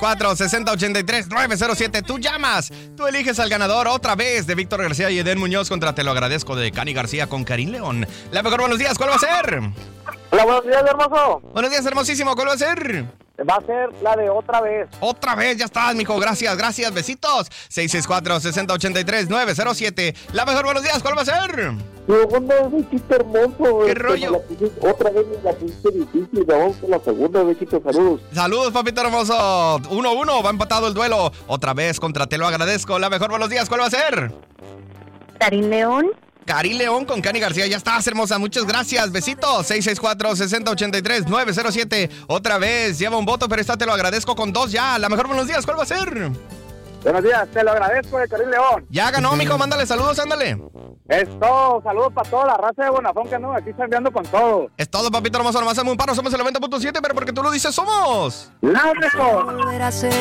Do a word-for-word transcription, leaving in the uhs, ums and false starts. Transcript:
cuatro, seis cero, ocho tres, nueve cero siete. Tú llamas, tú eliges al ganador otra vez de Víctor García y Eden Muñoz contra Te lo agradezco de Cani García con Karim León. La mejor, buenos días, ¿cuál va a ser? Hola, buenos días, hermoso. Buenos días, hermosísimo, ¿cuál va a ser? Va a ser la de otra vez. Otra vez, ya estás, mijo, gracias, gracias, besitos. seis seis cuatro, seis cero, ocho tres, nueve cero siete. La mejor, buenos días, ¿cuál va a ser? Segunda besito hermoso. ¿Qué rollo? Pusiste, otra vez me la pusiste difícil. Vamos con la segunda besito, saludos. Saludos, papito hermoso. uno uno, va empatado el duelo. Otra vez contra Te lo agradezco. La mejor, buenos días, ¿cuál va a ser? Karim León. Karim León con Cani García. Ya estás, hermosa. Muchas gracias. Besitos. seis seis cuatro, seis cero, ocho tres, nueve cero siete. Otra vez. Lleva un voto, pero esta Te lo agradezco con dos ya. La mejor, buenos días. ¿Cuál va a ser? Buenos días, Te lo agradezco de Karim León. Ya ganó, mijo. Mándale saludos, ándale. Es todo. Saludos para toda la raza de Bonafón que no, aquí está enviando con todo. Es todo, papito hermoso. Nomás hacemos un paro. Somos el noventa punto siete, pero porque tú lo dices, somos La mejor.